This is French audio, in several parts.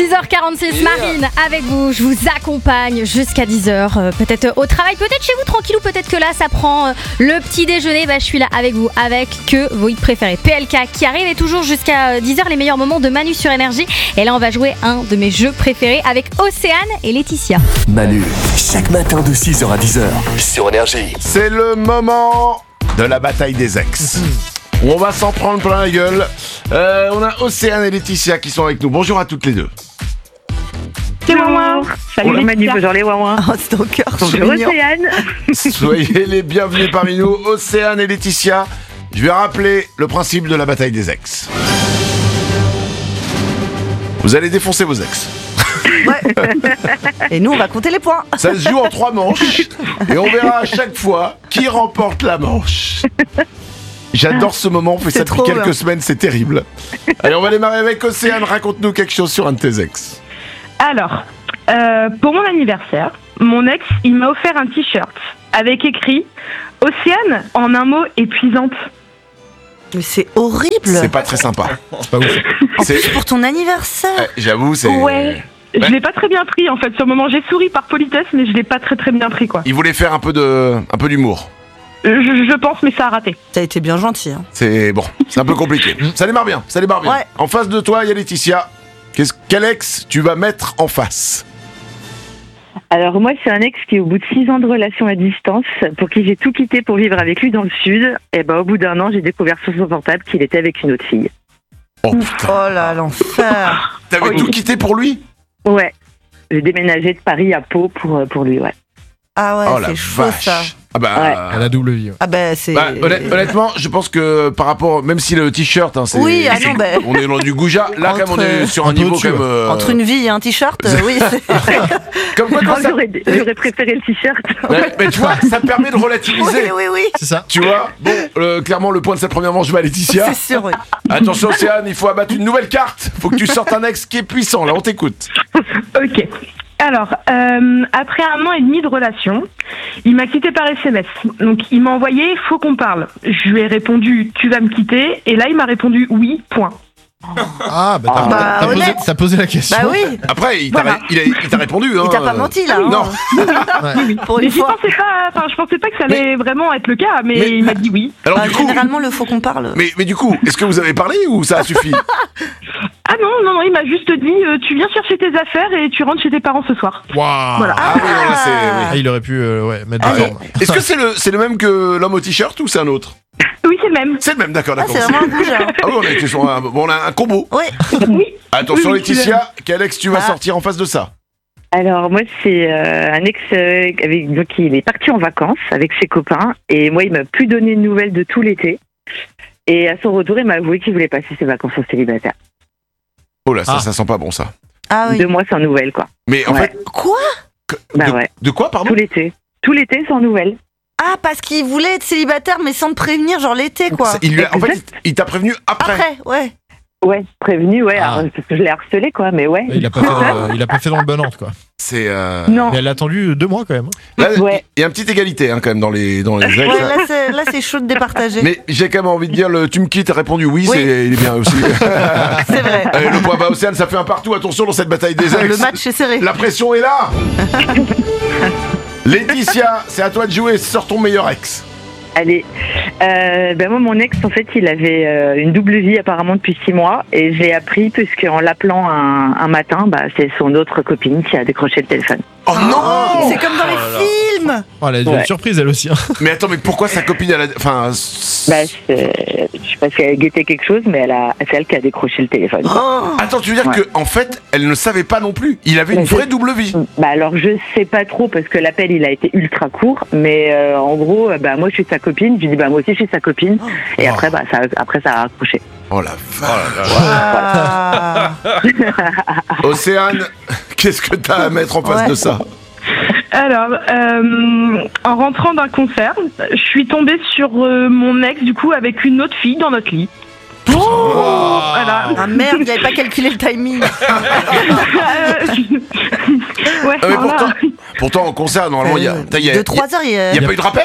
6h46, Marine avec vous, je vous accompagne jusqu'à 10h, peut-être au travail, peut-être chez vous tranquillou, peut-être que là ça prend le petit déjeuner, je suis là avec vous, avec que vos hits préférés, PLK qui arrive et toujours jusqu'à 10h les meilleurs moments de Manu sur Énergie, et là on va jouer un de mes jeux préférés avec Océane et Laetitia. Manu, chaque matin de 6h à 10h sur Énergie. C'est le moment de la bataille des ex. Où on va s'en prendre plein la gueule. On a Océane et Laetitia qui sont avec nous. Bonjour à toutes les deux. C'est Wawa. Salut Manu, bonjour les Wawa. Oh, c'est au cœur, Bonjour Océane. Soyez les bienvenus parmi nous, Océane et Laetitia. Je vais rappeler le principe de la bataille des ex. Vous allez défoncer vos ex. Ouais. Et nous, on va compter les points. Ça se joue en 3 manches. Et on verra à chaque fois qui remporte la manche. J'adore ce moment, on fait ça depuis quelques semaines, c'est terrible. Allez, on va démarrer avec Océane, raconte-nous quelque chose sur un de tes ex. Alors, pour mon anniversaire, mon ex, il m'a offert un t-shirt avec écrit « Océane, en un mot, épuisante ». Mais c'est horrible. C'est pas très sympa. C'est pas ouf. En plus, pour ton anniversaire. J'avoue, c'est... Ouais. Je l'ai pas très bien pris en fait. Sur le moment, j'ai souri par politesse, mais je l'ai pas très bien pris quoi. Il voulait faire un peu d'humour. Je pense, mais ça a raté. T'as été bien gentil. Hein. C'est bon, c'est un peu compliqué. Ça démarre bien. Ouais. En face de toi, il y a Laetitia. Quel ex tu vas mettre en face? Alors moi, c'est un ex qui, au bout de 6 ans de relation à distance, pour qui j'ai tout quitté pour vivre avec lui dans le sud, et au bout d'1 an, j'ai découvert sur son portable qu'il était avec une autre fille. Oh putain. Oh là, l'enfer. T'avais tout quitté pour lui? Ouais. J'ai déménagé de Paris à Pau pour lui, ouais. Ah ouais, Oh la c'est chaud vache. ça. Ah bah, Ouais. À la double vie. Ah bah c'est... honnêtement, je pense que par rapport, même si le t-shirt, c'est, Oui, ah non, bah... on est dans du goujat. Là, quand même, on est sur un Entre niveau au-dessus, quand même. Entre une vie et un t-shirt, oui, c'est... Comme quoi, Moi, ça... j'aurais préféré le t-shirt. Ouais, mais tu vois, ça permet de relativiser. Oui. C'est ça. Tu vois, bon, clairement, le point de cette première manche va à Laetitia. C'est sûr, oui. Attention, Océane, il faut abattre une nouvelle carte. Faut que tu sortes un ex qui est puissant. Là, on t'écoute. Ok. Alors, après 1 an et demi de relation, il m'a quitté par SMS. Donc, il m'a envoyé « Faut qu'on parle ». Je lui ai répondu « Tu vas me quitter ?» Et là, il m'a répondu « Oui, point ». Ah, bah t'as posé la question. Bah oui, Après, il Voilà. t'a répondu. Hein, il t'a pas menti là. Non. Pour Mais une fois. je pensais pas que ça allait vraiment être le cas, mais il m'a dit oui. Alors, Bah, du coup. généralement, le faut qu'on parle. Mais du coup, est-ce que vous avez parlé ou ça a suffi? Ah non, il m'a juste dit tu viens chercher tes affaires et tu rentres chez tes parents ce soir. Waouh. Voilà. Ah oui, non, là, c'est. Oui. Ah, il aurait pu mettre Allez. des formes. Est-ce que c'est le même que l'homme au t-shirt ou c'est un autre? Oui, c'est le même. C'est le même, d'accord. Ah, c'est vraiment un goujat. Ah oui, on a un combo. Oui. Oui. Attention, Oui, Laetitia, quel ex tu vas sortir en face de ça? Alors moi, c'est un ex donc il est parti en vacances avec ses copains, et moi, il m'a plus donné de nouvelles de tout l'été. Et à son retour, il m'a avoué qu'il voulait passer ses vacances en célibataire. Oh là, ça Ah. sent pas bon ça. Ah oui. 2 mois sans nouvelles, quoi. Mais en Ouais. fait. Quoi? Bah ouais. De quoi, pardon? Tout l'été sans nouvelles. Ah, parce qu'il voulait être célibataire, mais sans te prévenir, genre l'été, quoi. En fait, il t'a prévenu après. Après, ouais. Ouais, prévenu, ouais, Ah. alors, parce que je l'ai harcelé, quoi, mais ouais. Il a pas fait dans le bon ordre, quoi. C'est. Non. Mais elle a attendu 2 mois quand même. Là, Ouais. il y a une petite égalité quand même dans les ex. Ouais, là, c'est chaud de départager. Mais j'ai quand même envie de dire, tu me quittes, a répondu oui, Oui. il est bien aussi. C'est vrai. Allez, le point va Océane, ça fait un partout. Attention dans cette bataille des ex. Le match est serré. La pression est là. Laetitia, c'est à toi de jouer. Sors ton meilleur ex. Allez, moi, mon ex, en fait, il avait une double vie apparemment depuis 6 mois, et j'ai appris, puisqu'en l'appelant un matin, c'est son autre copine qui a décroché le téléphone. Oh non. C'est comme dans les films. Oh, elle a eu Ouais. une surprise elle aussi. Hein. Mais attends, mais pourquoi sa copine elle a... Enfin... Je sais pas si elle guettait quelque chose, mais c'est elle qui a décroché le téléphone. Attends, tu veux dire Ouais. que en fait, elle ne savait pas non plus. Il avait une Mais vraie double vie. Alors, je sais pas trop, parce que l'appel, il a été ultra court, mais en gros, moi, je suis sa copine, je lui dis, moi aussi, je suis sa copine, et après, ça a accroché. Oh la vache. Ah. Océane, qu'est-ce que t'as à mettre en face Ouais. de ça? Alors, en rentrant d'un concert, je suis tombée sur mon ex, du coup, avec une autre fille dans notre lit. Voilà. Ah merde, il avait pas calculé le timing. Ouais, ouais. Ah, mais voilà. pourtant, en concert, normalement, il y a. De 3 heures, Il n'y a pas eu de rappel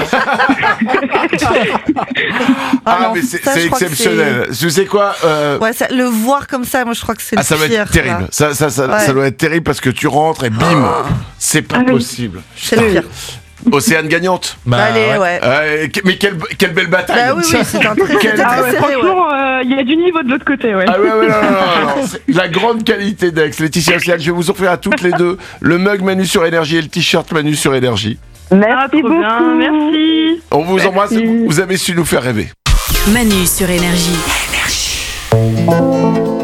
non, mais ça, c'est je crois que exceptionnel. Tu sais quoi Ouais, le voir comme ça, moi je crois que c'est le ça doit pire. être terrible. Là. Ça doit être terrible parce que tu rentres et bim, c'est pas Ah oui. possible. C'est le pire. Océane gagnante. Allez, ouais. Mais quelle belle bataille. Bah oui, c'était un très, Quel- c'était Ah très ouais, serré, ouais. franchement, il y a du niveau de l'autre côté, ouais. Ah ouais, non. C'est la grande qualité d'Aix. Laetitia, Océane, je vais vous offrir à toutes les deux le mug Manu sur Énergie et le t-shirt Manu sur Énergie. Merci Trop beaucoup. bien, merci. On vous embrasse, vous avez su nous faire rêver. Manu sur Énergie.